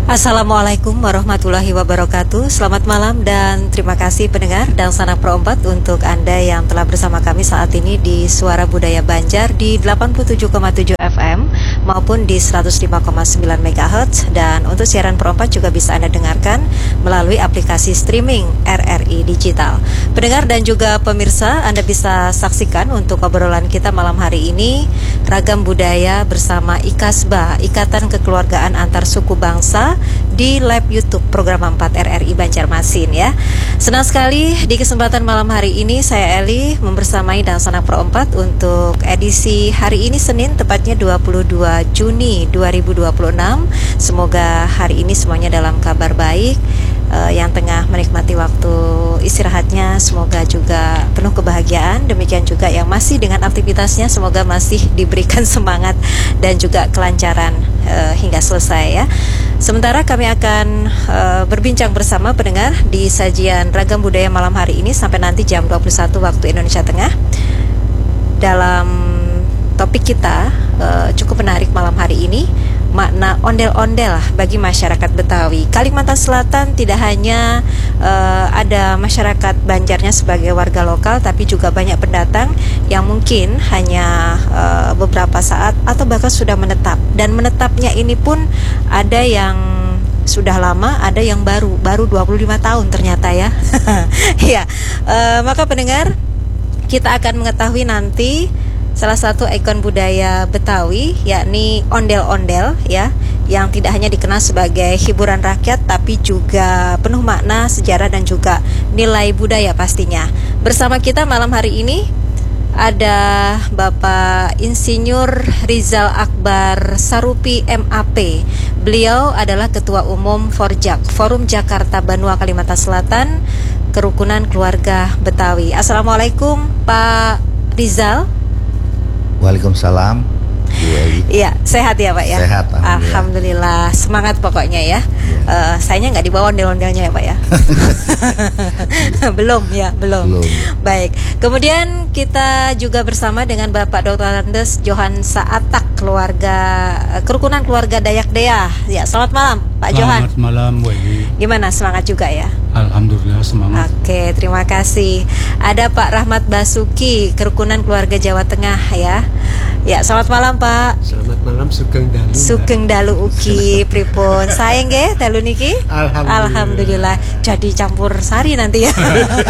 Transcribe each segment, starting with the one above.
Assalamualaikum warahmatullahi wabarakatuh. Selamat malam dan terima kasih pendengar dan sanak perompat untuk Anda yang telah bersama kami saat ini di Suara Budaya Banjar di 87,7 FM maupun di 105,9 MHz. Dan untuk siaran perompat juga bisa Anda dengarkan melalui aplikasi streaming RRI Digital. Pendengar dan juga pemirsa, Anda bisa saksikan untuk obrolan kita malam hari ini Ragam Budaya bersama IKASBA, Ikatan Kekeluargaan Antar Suku Bangsa, di live YouTube program 4 RRI Banjarmasin ya. Senang sekali di kesempatan malam hari ini saya Eli membersamai dan sanak perompat untuk edisi hari ini Senin tepatnya 22 Juni 2026. Semoga hari ini semuanya dalam kabar baik. Yang tengah menikmati waktu istirahatnya semoga juga penuh kebahagiaan. Demikian juga yang masih dengan aktivitasnya semoga masih diberikan semangat dan juga kelancaran hingga selesai ya. Sementara kami akan berbincang bersama pendengar di sajian Ragam Budaya malam hari ini sampai nanti jam 21 waktu Indonesia Tengah. Dalam topik kita cukup menarik malam hari ini, makna ondel-ondel bagi masyarakat Betawi. Kalimantan Selatan tidak hanya ada masyarakat Banjarnya sebagai warga lokal, tapi juga banyak pendatang yang mungkin hanya beberapa saat atau bahkan sudah menetap. Dan menetapnya ini pun ada yang sudah lama, ada yang baru 25 tahun ternyata ya. Ya, maka pendengar, kita akan mengetahui nanti salah satu ikon budaya Betawi, yakni ondel-ondel ya, yang tidak hanya dikenal sebagai hiburan rakyat tapi juga penuh makna, sejarah dan juga nilai budaya pastinya. Bersama kita malam hari ini ada Bapak Insinyur Rizal Akbar Sarupi MAP. Beliau adalah Ketua Umum Forjak, Forum Jakarta Banua Kalimantan Selatan, Kerukunan Keluarga Betawi. Assalamualaikum Pak Rizal. Waalaikumsalam, Bu Eli. Iya, sehat ya Pak ya? Sehat, alhamdulillah. Semangat pokoknya ya. Sayanya nggak dibawa ondel-ondelnya ya Pak ya? Belum. Baik. Kemudian kita juga bersama dengan Bapak Dr. Andes Johan Saatak, Kerukunan Keluarga Dayak Dea. Ya, selamat malam Pak Johan. Selamat malam Bu Eli. Gimana, semangat juga ya? Alhamdulillah semangat. Oke, terima kasih. Ada Pak Rahmat Basuki, Kerukunan Keluarga Jawa Tengah ya. Ya, selamat malam Pak. Selamat malam, Sugeng Dalu. Sugeng Dalu uki pripun? Sayang nggih dalu niki? Alhamdulillah. Jadi campur sari nanti ya.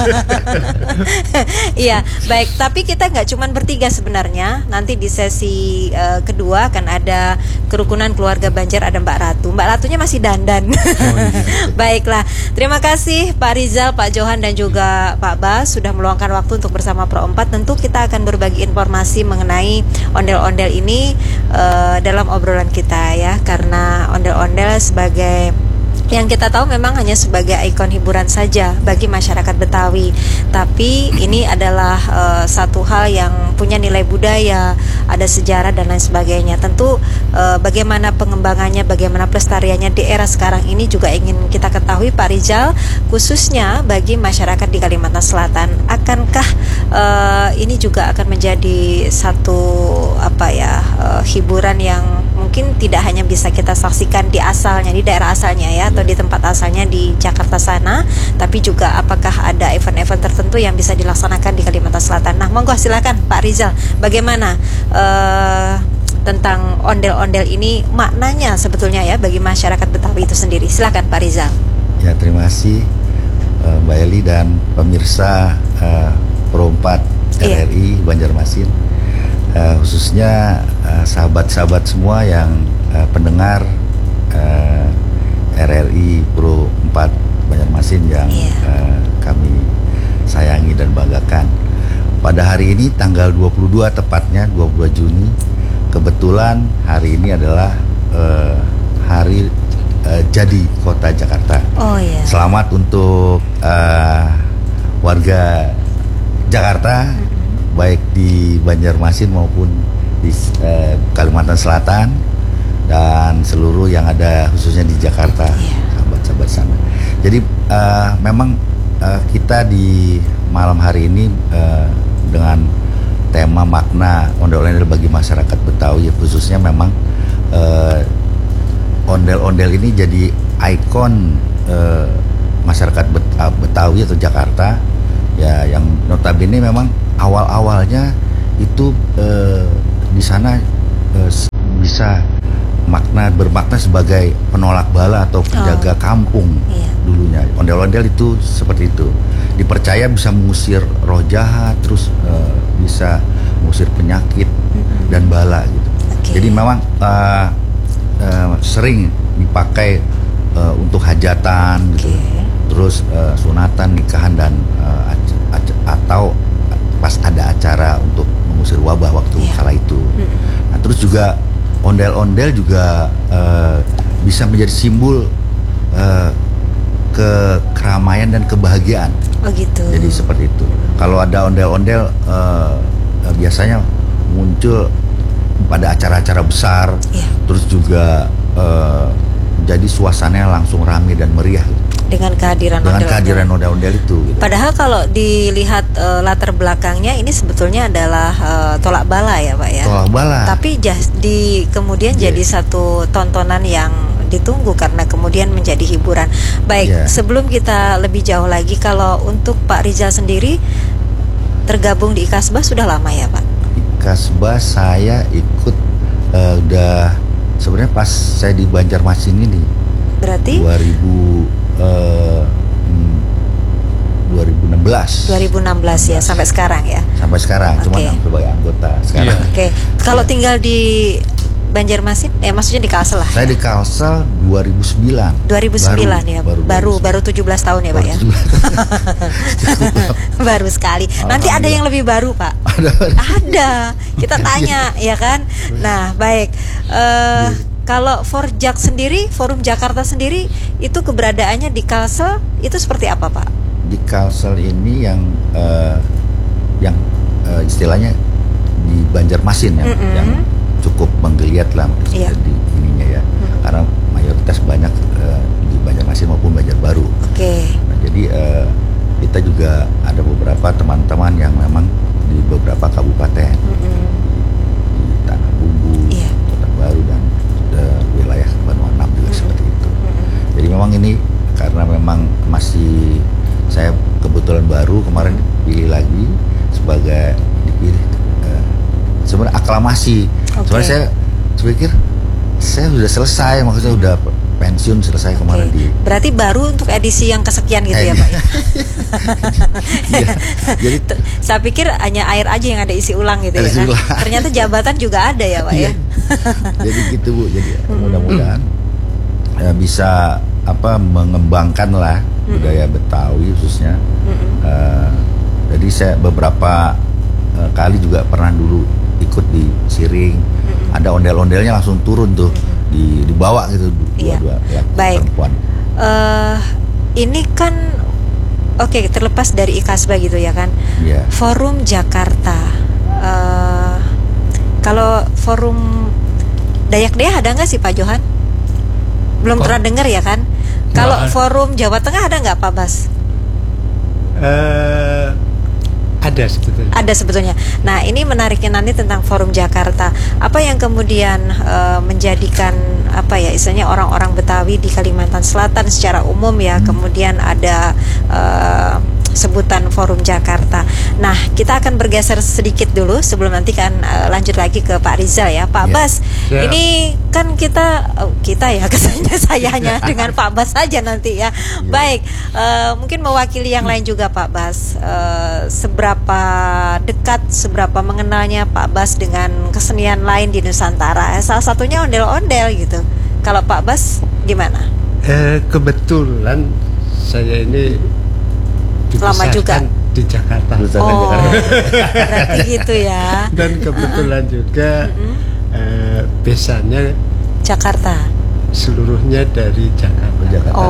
Iya, baik. Tapi kita nggak cuma bertiga sebenarnya. Nanti di sesi kedua akan ada Kerukunan Keluarga Banjar, ada Mbak Ratu. Mbak Ratunya masih dandan. Baiklah. Terima kasih Pak Rizal, Pak Johan dan juga Pak Bas sudah meluangkan waktu untuk bersama Pro 4. Tentu kita akan berbagi informasi mengenai ondel-ondel ini dalam obrolan kita ya, karena ondel-ondel sebagai yang kita tahu memang hanya sebagai ikon hiburan saja bagi masyarakat Betawi, tapi ini adalah satu hal yang punya nilai budaya, ada sejarah dan lain sebagainya. Tentu bagaimana pengembangannya, bagaimana pelestariannya di era sekarang ini juga ingin kita ketahui Pak Rizal, khususnya bagi masyarakat di Kalimantan Selatan. Akankah ini juga akan menjadi satu hiburan yang mungkin tidak hanya bisa kita saksikan di asalnya, di daerah asalnya ya, atau di tempat asalnya di Jakarta sana, tapi juga apakah ada event-event tertentu yang bisa dilaksanakan di Kalimantan Selatan. Nah, monggo silakan Pak Rizal, bagaimana tentang ondel-ondel ini, maknanya sebetulnya ya bagi masyarakat Betawi itu sendiri. Silakan Pak Rizal. Ya, terima kasih Mbak Eli dan pemirsa Pro 4 RRI Banjarmasin, khususnya sahabat-sahabat semua yang pendengar RRI Pro 4 Banjarmasin yang kami sayangi dan banggakan. Pada hari ini tanggal 22 tepatnya 22 Juni, kebetulan hari ini adalah hari jadi Kota Jakarta. Oh iya. Selamat untuk warga Jakarta, baik di Banjarmasin maupun di Kalimantan Selatan dan seluruh yang ada khususnya di Jakarta, sahabat-sahabat sana. Jadi memang kita di malam hari ini dengan tema makna ondel-ondel bagi masyarakat Betawi, khususnya memang ondel-ondel ini jadi ikon masyarakat Betawi atau Jakarta ya, yang notabene memang awal-awalnya itu di sana bisa bermakna sebagai penolak bala atau penjaga kampung. Dulunya ondel-ondel itu seperti itu, dipercaya bisa mengusir roh jahat, terus bisa mengusir penyakit dan bala gitu. Jadi memang sering dipakai untuk hajatan gitu, terus sunatan, nikahan, dan atau pas ada acara untuk mengusir wabah waktu kala itu. Nah, terus juga ondel-ondel juga bisa menjadi simbol keramaian dan kebahagiaan. Oh gitu. Jadi seperti itu. Kalau ada ondel-ondel biasanya muncul pada acara-acara besar, terus juga jadi suasananya langsung ramai dan meriah gitu, dengan kehadiran ondel-ondel itu gitu. Padahal kalau dilihat latar belakangnya ini sebetulnya adalah tolak bala ya Pak ya. Tolak bala. Tapi kemudian jadi satu tontonan yang ditunggu karena kemudian menjadi hiburan. Baik, sebelum kita lebih jauh lagi, kalau untuk Pak Rizal sendiri tergabung di Ikasbah sudah lama ya Pak? Ikasbah saya ikut udah sebenarnya pas saya di Banjarmasin ini. Berarti 2016 ya, sampai sekarang ya. Sampai sekarang, cuma sebagai anggota sekarang. Kalau tinggal di Banjarmasin, maksudnya di Kalsel lah. Saya di Kalsel 2009. 2009 ya. Baru 17 tahun ya Pak ya. Baru sekali. Nanti ada yang lebih baru Pak. Ada. Kita tanya ya kan. Nah, baik. Kalau Forjak sendiri, Forum Jakarta sendiri, itu keberadaannya di Kalsel itu seperti apa Pak? Di Kalsel ini yang istilahnya di Banjarmasin yang cukup menggeliat lah di ininya ya, karena mayoritas banyak di Banjarmasin maupun Banjarbaru. Nah, jadi kita juga ada beberapa teman-teman yang memang di beberapa kabupaten, di Tanah Bumbu, Kota Baru, dan wilayah Banu Anam juga seperti itu. Jadi memang ini karena memang masih saya kebetulan baru kemarin dipilih lagi sebagai sebenarnya aklamasi. Sebenarnya saya pikir saya sudah selesai, maksudnya udah pensiun selesai kemarin di. Berarti baru untuk edisi yang kesekian gitu ya Pak ya. Jadi saya pikir hanya air aja yang ada isi ulang gitu ya kan. Ternyata jabatan juga ada ya Pak ya. Jadi gitu Bu. Jadi mudah-mudahan bisa mengembangkan lah budaya Betawi khususnya. Jadi saya beberapa kali juga pernah dulu ikut di Siring, ada ondel-ondelnya langsung turun tuh, dibawa gitu dua perempuan. Ini kan terlepas dari Ikasbah gitu ya kan. Forum Jakarta. Kalau Forum Dayak Dea ada nggak sih Pak Johan? Belum pernah dengar ya kan? Kalau Forum Jawa Tengah ada nggak Pak Bas? Ada sebetulnya. Nah, ini menariknya nanti tentang Forum Jakarta. Apa yang kemudian menjadikan istilahnya orang-orang Betawi di Kalimantan Selatan secara umum ya, kemudian ada sebutan Forum Jakarta. Nah, kita akan bergeser sedikit dulu sebelum nanti kan lanjut lagi ke Pak Rizal ya. Pak Bas, ini kan kita ya kesannya sayanya dengan Pak Bas saja nanti ya. Baik, mungkin mewakili yang lain juga Pak Bas. Seberapa dekat, seberapa mengenalnya Pak Bas dengan kesenian lain di Nusantara? Salah satunya ondel-ondel gitu. Kalau Pak Bas gimana? Kebetulan saya ini lama juga di Jakarta. Berarti gitu ya. Dan kebetulan juga besannya Jakarta. Seluruhnya dari Jakarta.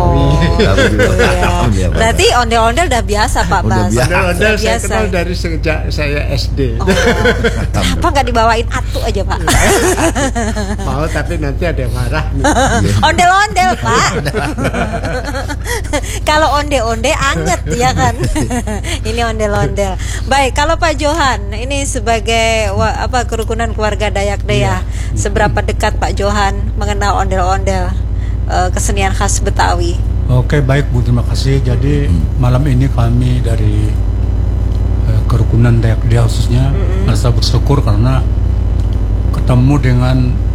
Iya. Berarti ondel-ondel udah biasa Pak Bas. Ondel-ondel saya kenal dari sejak saya SD. Apa nggak dibawain atu aja Pak? Mau, tapi nanti ada yang marah nih. Ondel-ondel Pak. Kalau onde-onde anget ya kan. Ini ondel-ondel. Baik, kalau Pak Johan ini sebagai kerukunan keluarga Dayak Dea, seberapa dekat Pak Johan mengenal ondel-ondel kesenian khas Betawi. Oke, baik Bu, terima kasih. Jadi malam ini kami dari kerukunan Dayak Dia khususnya merasa bersyukur karena ketemu dengan